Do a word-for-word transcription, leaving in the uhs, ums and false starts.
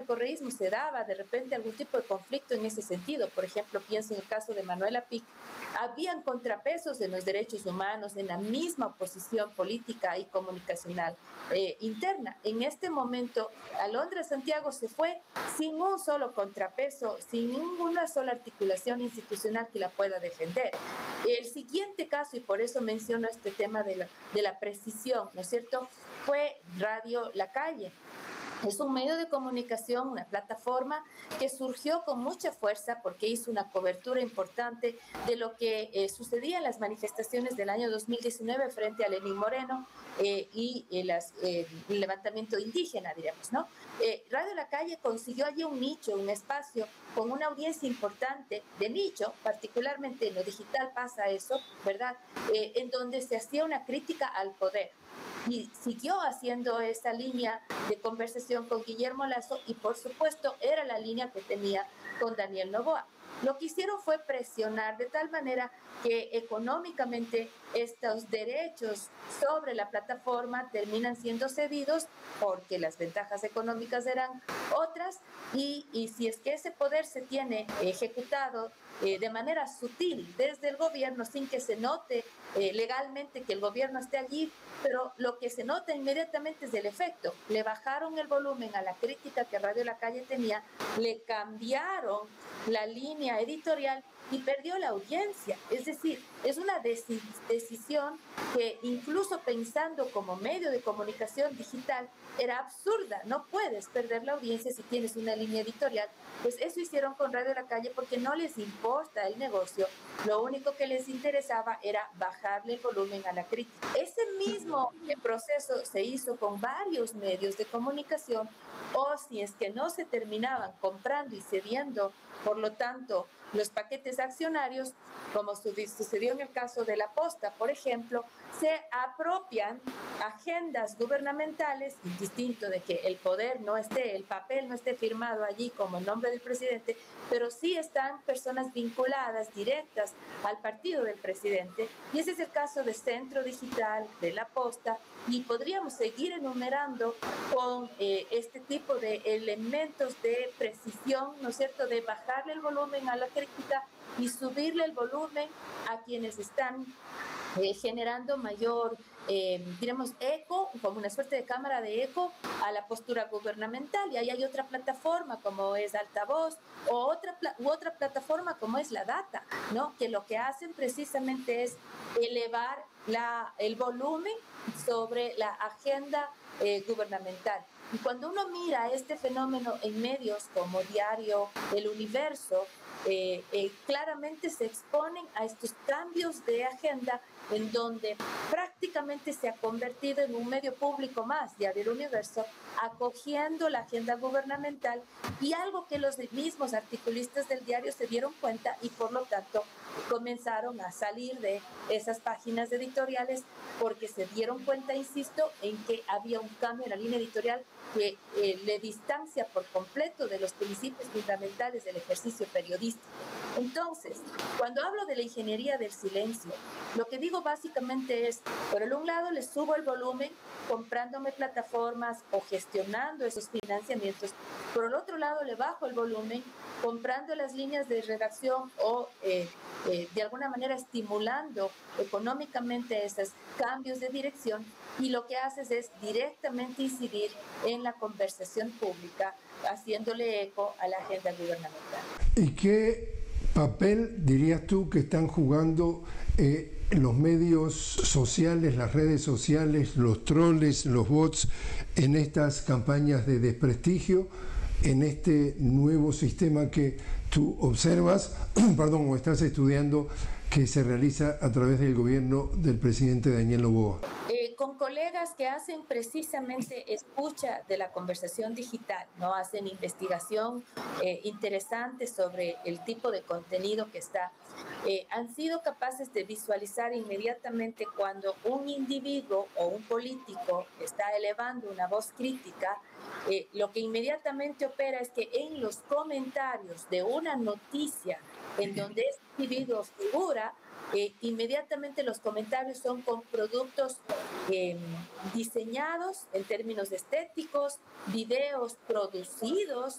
correísmo se daba de repente algún tipo de conflicto en ese sentido. Por ejemplo, pienso en el caso de Manuela Pic, habían contrapesos en los derechos humanos, en la misma oposición política y comunicacional eh, interna. En este momento, Alondra Santiago se fue sin un solo contrapeso, sin ninguna sola articulación institucional que la pueda defender. El siguiente caso, y por eso menciono este tema de la, de la precisión, ¿no es cierto?, fue Radio La Calle. Es un medio de comunicación, una plataforma que surgió con mucha fuerza porque hizo una cobertura importante de lo que eh, sucedía en las manifestaciones del año dos mil diecinueve frente a Lenín Moreno eh, y eh, las, eh, el levantamiento indígena, diríamos, ¿no? Eh, Radio La Calle consiguió allí un nicho, un espacio con una audiencia importante de nicho, particularmente en lo digital pasa eso, ¿verdad? Eh, en donde se hacía una crítica al poder. Y siguió haciendo esa línea de conversación con Guillermo Lasso y por supuesto era la línea que tenía con Daniel Noboa. Lo que hicieron fue presionar de tal manera que económicamente estos derechos sobre la plataforma terminan siendo cedidos porque las ventajas económicas eran otras y, y si es que ese poder se tiene ejecutado eh, de manera sutil desde el gobierno sin que se note eh, legalmente que el gobierno esté allí, pero lo que se nota inmediatamente es el efecto. Le bajaron el volumen a la crítica que Radio La Calle tenía, le cambiaron la línea editorial y perdió la audiencia. Es decir, es una deci- decisión que incluso pensando como medio de comunicación digital era absurda. No puedes perder la audiencia si tienes una línea editorial. Pues eso hicieron con Radio La Calle porque no les importa el negocio. Lo único que les interesaba era bajarle el volumen a la crítica. Ese mismo proceso se hizo con varios medios de comunicación o si es que no se terminaban comprando y cediendo, por lo tanto, los paquetes accionarios, como sucedió en el caso de La Posta, por ejemplo, se apropian agendas gubernamentales, distinto de que el poder no esté, el papel no esté firmado allí como en nombre del presidente, pero sí están personas vinculadas, directas al partido del presidente, y ese es el caso de Centro Digital, de La Posta, y podríamos seguir enumerando con eh, este tipo de elementos de precisión, ¿no es cierto?, de bajarle el volumen a la crítica y subirle el volumen a quienes están eh, generando mayor, eh, diremos, eco, como una suerte de cámara de eco a la postura gubernamental. Y ahí hay otra plataforma como es Altavoz o otra, u otra plataforma como es La Data, ¿no?, que lo que hacen precisamente es elevar la, el volumen sobre la agenda eh, gubernamental. Y cuando uno mira este fenómeno en medios como Diario El Universo, eh, eh, claramente se exponen a estos cambios de agenda en donde prácticamente se ha convertido en un medio público más, Diario El Universo, acogiendo la agenda gubernamental y algo que los mismos articulistas del diario se dieron cuenta y por lo tanto comenzaron a salir de esas páginas editoriales porque se dieron cuenta, insisto, en que había un cambio en la línea editorial que eh, le distancia por completo de los principios fundamentales del ejercicio periodístico. Entonces, cuando hablo de la ingeniería del silencio, lo que digo básicamente es, por el un lado le subo el volumen comprándome plataformas o gestionando esos financiamientos, por el otro lado le bajo el volumen comprando las líneas de redacción o eh, eh, de alguna manera estimulando económicamente esos cambios de dirección y lo que haces es directamente incidir en la conversación pública, haciéndole eco a la agenda gubernamental. ¿Y qué papel dirías tú que están jugando eh, los medios sociales, las redes sociales, los troles, los bots en estas campañas de desprestigio, en este nuevo sistema que tú observas, perdón, o estás estudiando, que se realiza a través del gobierno del presidente Daniel Noboa? Eh, con colegas que hacen precisamente escucha de la conversación digital, ¿no? Hacen investigación eh, interesante sobre el tipo de contenido que está. Eh, han sido capaces de visualizar inmediatamente cuando un individuo o un político está elevando una voz crítica, eh, lo que inmediatamente opera es que en los comentarios de una noticia en donde este individuo figura, eh, inmediatamente los comentarios son con productos eh, diseñados en términos estéticos, videos producidos